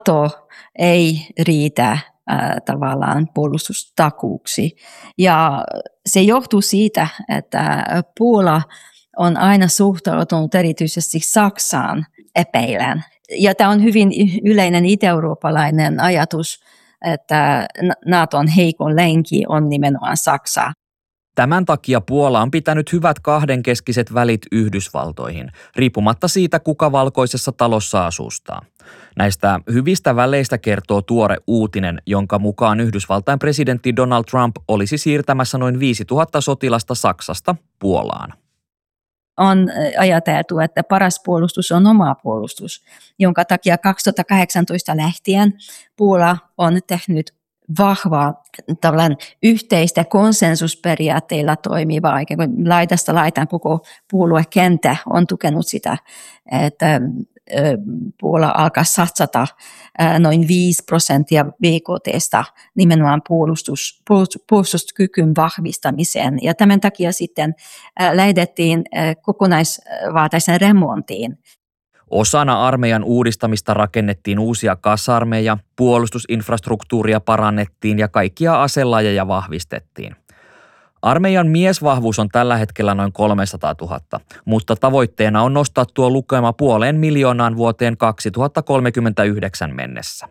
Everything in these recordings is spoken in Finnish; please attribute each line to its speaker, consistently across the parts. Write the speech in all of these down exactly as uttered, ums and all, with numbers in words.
Speaker 1: NATO ei riitä äh, tavallaan puolustustakuuksi. Ja se johtuu siitä, että Puola on aina suhtautunut erityisesti Saksaan epäillen. Ja tämä on hyvin yleinen itä-eurooppalainen ajatus, että NATOn heikon lenki on nimenomaan Saksa.
Speaker 2: Tämän takia Puola on pitänyt hyvät kahdenkeskiset välit Yhdysvaltoihin, riippumatta siitä, kuka valkoisessa talossa asustaa. Näistä hyvistä väleistä kertoo tuore uutinen, jonka mukaan Yhdysvaltain presidentti Donald Trump olisi siirtämässä noin viisituhatta sotilasta Saksasta Puolaan.
Speaker 1: On ajateltu, että paras puolustus on oma puolustus, jonka takia kaksituhattakahdeksantoista lähtien Puola on tehnyt vahvaa tavallaan yhteistä konsensusperiaatteilla toimivaa, ikään kuin laidasta laitaan koko puoluekenttä on tukenut sitä, että Puola alkaa satsata noin viisi prosenttia B K T:stä nimenomaan puolustus, puolustuskykyn vahvistamiseen. Ja tämän takia sitten lähdettiin kokonaisvaltaisen remonttiin.
Speaker 2: Osana armeijan uudistamista rakennettiin uusia kasarmeja, puolustusinfrastruktuuria parannettiin ja kaikkia aselajeja vahvistettiin. Armeijan miesvahvuus on tällä hetkellä noin kolmesataatuhatta, mutta tavoitteena on nostaa tuo lukema puoleen miljoonaan vuoteen kaksituhattakolmekymmentäyhdeksän mennessä.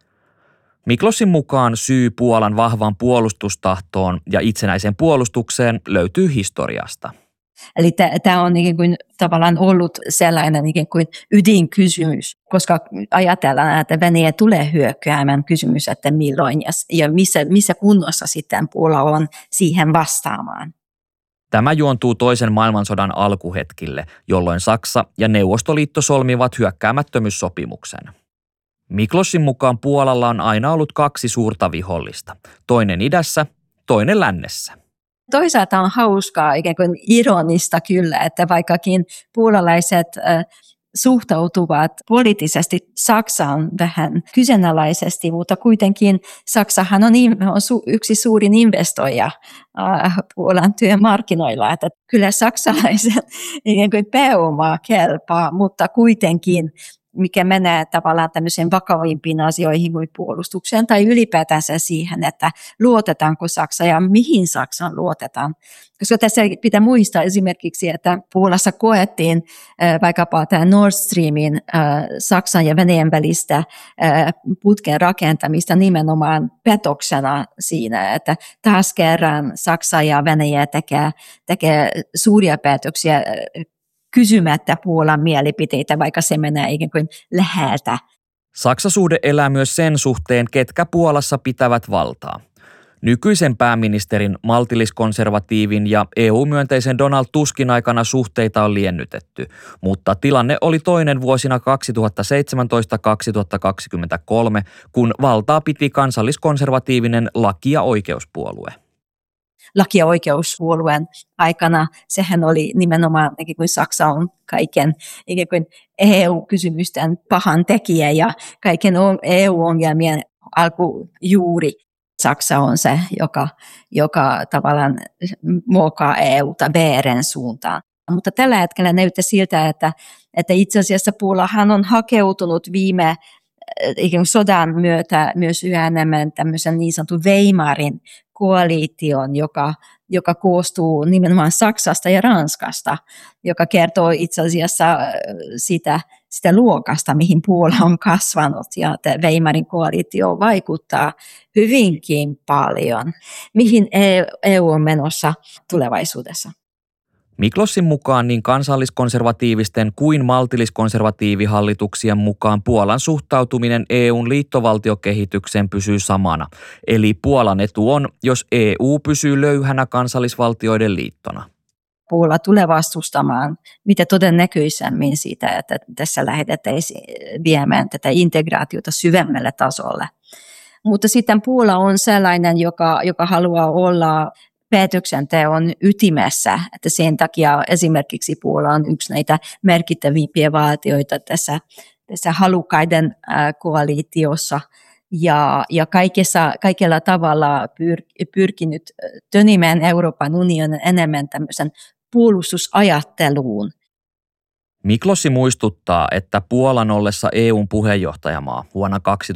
Speaker 2: Miklósin mukaan syy Puolan vahvaan puolustustahtoon ja itsenäiseen puolustukseen löytyy historiasta.
Speaker 1: Eli tämä on ikään kuin tavallaan ollut sellainen ikään kuin ydinkysymys, koska ajatellaan, että Venäjä tulee hyökkäämään kysymys, että milloin ja, ja missä, missä kunnossa sitten Puola on siihen vastaamaan.
Speaker 2: Tämä juontuu toisen maailmansodan alkuhetkille, jolloin Saksa ja Neuvostoliitto solmivat hyökkäämättömyyssopimuksen. Miklósin mukaan Puolalla on aina ollut kaksi suurta vihollista, toinen idässä, toinen lännessä.
Speaker 1: Toisaalta on hauskaa, ikään kuin ironista kyllä, että vaikkakin puolalaiset äh, suhtautuvat poliittisesti Saksaan vähän kyseenalaisesti, mutta kuitenkin Saksahan on, on su, yksi suurin investoija äh, Puolan työmarkkinoilla, että kyllä saksalaiset ikään kuin pääomaa kelpaa, mutta kuitenkin mikä menee tavallaan tämmöisiin vakavimpiin asioihin kuin puolustukseen tai ylipäätänsä siihen, että luotetaanko Saksa ja mihin Saksaan luotetaan. Koska tässä pitää muistaa esimerkiksi, että Puolassa koettiin äh, vaikkapa tämä Nord Streamin äh, Saksan ja Venäjän välistä äh, putken rakentamista nimenomaan petoksena siinä, että taas kerran Saksa ja Venäjä tekee, tekee suuria päätöksiä kysymättä Puolan mielipiteitä, vaikka se menee ikään kuin läheltä.
Speaker 2: Saksa-suhde elää myös sen suhteen, ketkä Puolassa pitävät valtaa. Nykyisen pääministerin maltilliskonservatiivin ja E U-myönteisen Donald Tuskin aikana suhteita on liennytetty, mutta tilanne oli toinen vuosina kaksituhattaseitsemäntoista kaksituhattakaksikymmentäkolme, kun valtaa piti kansalliskonservatiivinen laki- ja oikeuspuolue.
Speaker 1: Laki- ja oikeuspuolueen aikana sehän oli nimenomaan ikään kuin Saksa on kaiken ikään kuin E U-kysymysten pahan tekijä ja kaiken E U-ongelmien alkujuuri. Saksa on se, joka, joka tavallaan muokkaa E U:ta väärän suuntaan. Mutta tällä hetkellä näyttää siltä, että, että itse asiassa Puolahan on hakeutunut viime ikään kuin sodan myötä myös yhä enemmän tämmöisen niin sanotun Weimarin koalition, joka, joka koostuu nimenomaan Saksasta ja Ranskasta, joka kertoo itse asiassa sitä, sitä luokasta, mihin Puola on kasvanut, ja että Weimarin koalitio vaikuttaa hyvinkin paljon, mihin E U on menossa tulevaisuudessa.
Speaker 2: Miklósin mukaan niin kansalliskonservatiivisten kuin maltilliskonservatiivihallituksien mukaan Puolan suhtautuminen E U:n liittovaltiokehitykseen pysyy samana. Eli Puolan etu on, jos E U pysyy löyhänä kansallisvaltioiden liittona.
Speaker 1: Puola tulee vastustamaan mitä todennäköisemmin siitä, että tässä lähdetään viemään tätä integraatiota syvemmälle tasolle. Mutta sitten Puola on sellainen, joka, joka haluaa olla päätöksenteon ytimessä, että sen takia esimerkiksi Puola on yksi näitä merkittävimpiä valtioita tässä, tässä halukkaiden koalitiossa ja, ja kaikessa, kaikella tavalla pyr, pyrkinyt tönimään Euroopan unionin enemmän tämmöisen puolustusajatteluun.
Speaker 2: Miklossi muistuttaa, että Puolan ollessa E U:n puheenjohtajamaa vuonna kaksituhattakolmetoista